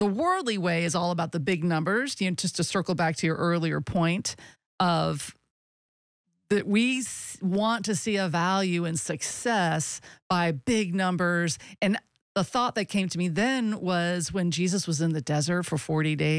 The worldly way is all about the big numbers, just to circle back to your earlier point of that we want to see a value in success by big numbers. And the thought that came to me then was when Jesus was in the desert for 40 days.